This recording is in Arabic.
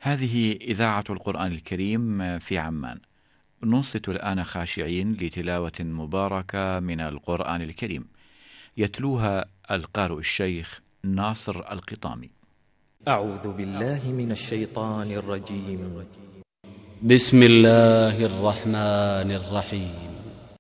هذه إذاعة القرآن الكريم في عمان. ننصت الآن خاشعين لتلاوة مباركة من القرآن الكريم، يتلوها القارئ الشيخ ناصر القطامي. أعوذ بالله من الشيطان الرجيم. بسم الله الرحمن الرحيم.